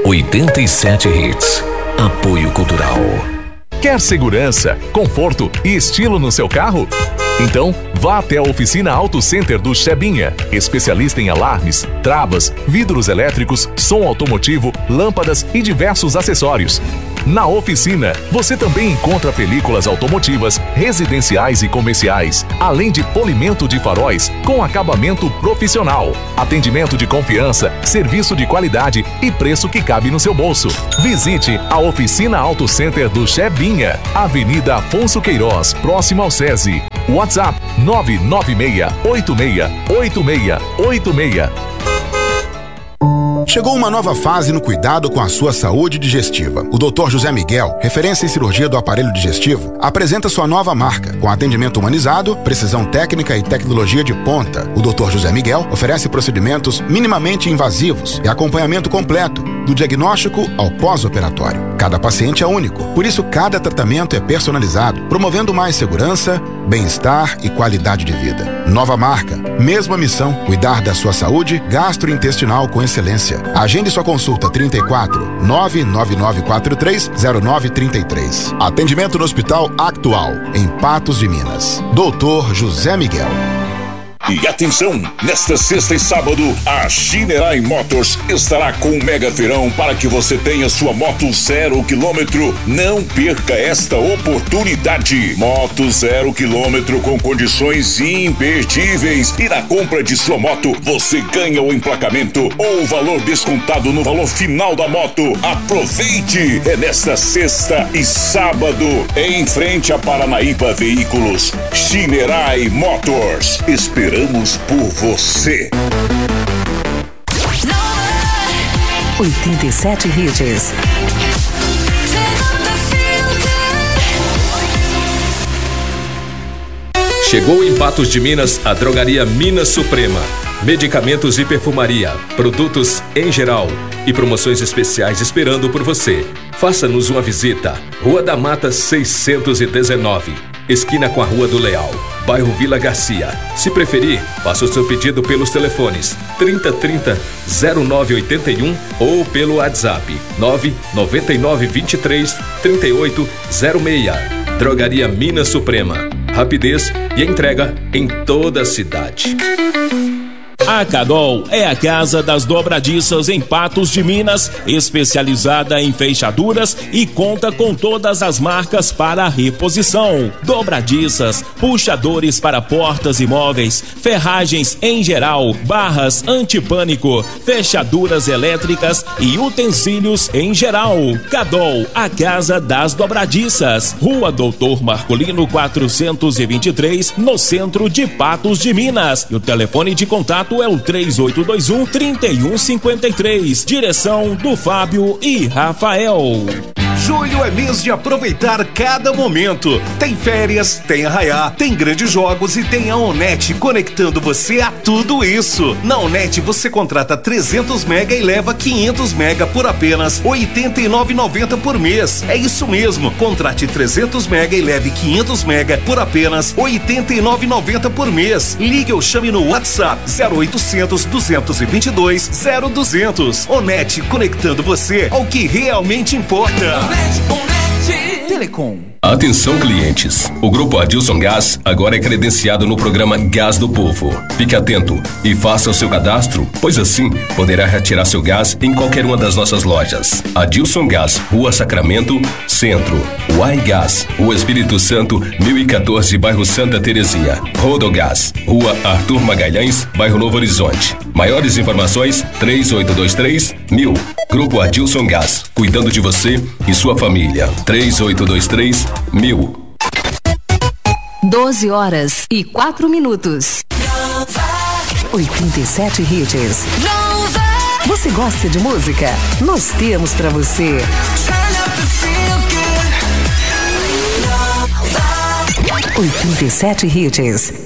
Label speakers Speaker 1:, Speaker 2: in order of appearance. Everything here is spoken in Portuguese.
Speaker 1: 87 Hits. Apoio Cultural.
Speaker 2: Quer segurança, conforto e estilo no seu carro? Então, vá até a Oficina Auto Center do Chebinha, especialista em alarmes, travas, vidros elétricos, som automotivo, lâmpadas e diversos acessórios. Na oficina, você também encontra películas automotivas, residenciais e comerciais, além de polimento de faróis com acabamento profissional, atendimento de confiança, serviço de qualidade e preço que cabe no seu bolso. Visite a Oficina Auto Center do Chebinha, Avenida Afonso Queiroz, próximo ao SESI. WhatsApp 996868686.
Speaker 3: Chegou uma nova fase no cuidado com a sua saúde digestiva. O Dr. José Miguel, referência em cirurgia do aparelho digestivo, apresenta sua nova marca, com atendimento humanizado, precisão técnica e tecnologia de ponta. O Dr. José Miguel oferece procedimentos minimamente invasivos e acompanhamento completo, do diagnóstico ao pós-operatório. Cada paciente é único, por isso cada tratamento é personalizado, promovendo mais segurança, bem-estar e qualidade de vida. Nova marca, mesma missão, cuidar da sua saúde gastrointestinal com excelência. Agende sua consulta 34 99943 0933. Atendimento no Hospital Actual, em Patos de Minas. Dr. José Miguel.
Speaker 4: E atenção, nesta sexta e sábado, a Shinerai Motors estará com um mega feirão para que você tenha sua moto 0 km. Não perca esta oportunidade. Moto 0 km com condições imperdíveis. E na compra de sua moto, você ganha o emplacamento ou o valor descontado no valor final da moto. Aproveite! É nesta sexta e sábado, em frente a Paranaíba Veículos. Shinerai Motors. Esperamos por você.
Speaker 5: 87 Hits.
Speaker 6: Chegou em Patos de Minas a drogaria Minas Suprema. Medicamentos e perfumaria, produtos em geral e promoções especiais esperando por você. Faça-nos uma visita. Rua da Mata 619, esquina com a Rua do Leal, bairro Vila Garcia. Se preferir, faça o seu pedido pelos telefones 3030-0981 ou pelo WhatsApp 99923-3806. Drogaria Minas Suprema. Rapidez e entrega em toda a cidade.
Speaker 7: A Cadol é a casa das dobradiças em Patos de Minas, especializada em fechaduras e conta com todas as marcas para reposição. Dobradiças, puxadores para portas e móveis, ferragens em geral, barras antipânico, fechaduras elétricas e utensílios em geral. Cadol, a casa das dobradiças. Rua Doutor Marcolino 423, no centro de Patos de Minas. E o telefone de contato é o 3821-3153. Direção do Fábio e Rafael.
Speaker 8: Julho é mês de aproveitar cada momento. Tem férias, tem Arraiá, tem grandes jogos e tem a Onet conectando você a tudo isso. Na Onet você contrata 300 mega e leva 500 mega por apenas R$ 89,90 por mês. É isso mesmo, contrate 300 mega e leve 500 mega por apenas R$ 89,90 por mês. Ligue ou chame no WhatsApp 0800 222 0200. Onet conectando você ao que realmente importa. Telecom.
Speaker 6: Atenção, clientes. O Grupo Adilson Gás agora é credenciado no programa Gás do Povo. Fique atento e faça o seu cadastro, pois assim poderá retirar seu gás em qualquer uma das nossas lojas. Adilson Gás, Rua Sacramento, Centro. Uai Gás, Rua Espírito Santo, 1014, bairro Santa Terezinha. Rodogás, Rua Arthur Magalhães, bairro Novo Horizonte. Maiores informações, 3823-1000. Grupo Adilson Gás, cuidando de você e sua família. 3823-1000.
Speaker 5: 12 horas e 4 minutos. 87 Hits. Você gosta de música? Nós temos pra você. 87 Hits.